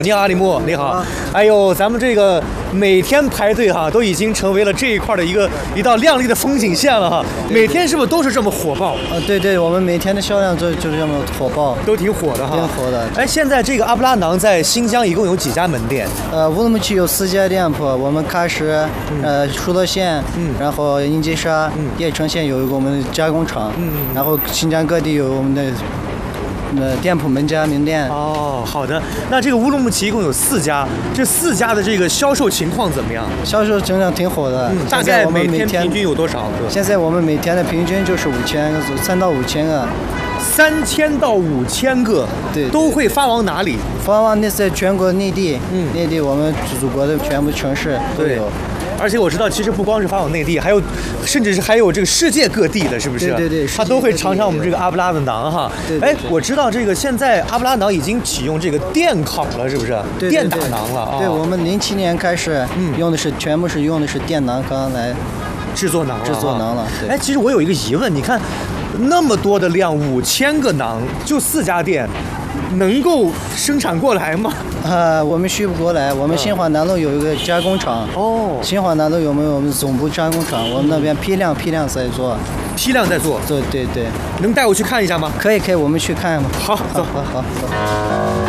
你好，阿里木，你好。哎呦，咱们这个每天排队哈，都已经成为了这一块的一道亮丽的风景线了哈。每天是不是都是这么火爆？ 对，我们每天的销量就是这么火爆， 都挺火的哈。 挺火的。 哎，现在这个阿布拉馕在新疆一共有几家门店？ 乌鲁木齐有4家店铺，我们喀什、疏勒县，然后英吉沙、叶城县有一个我们的加工厂，然后新疆各地有我们的。店铺门家名店。 哦，好的。那这个乌鲁木齐一共有4家，这4家的这个销售情况怎么样？ 销售情况挺火的。 大概每天平均有多少个？ 现在我们每天的平均就是3到5千个。 3000到5000个， 对， 都会发往哪里？ 发往那在全国内地，内地我们祖国的全部城市都有。 而且我知道，其实不光是发往内地，甚至是还有这个世界各地的，是不是？ 对， 他都会尝尝我们这个阿布拉的馕哈。 对， 我知道这个现在阿布拉馕已经启用这个电烤了，是不是？ 对， 电打馕了啊。 对，我们07年开始全部是用的是电馕缸来制作馕了。哎，其实我有一个疑问，你看那么多的量，5000个馕，就4家店。能够生产过来吗？ 我们续不过来。我们新华南路有一个加工厂。 哦， 新华南路有没有我们总部加工厂？我们那边批量在做。 批量在做。 对。 能带我去看一下吗？ 可以，我们去看吧。 好，走。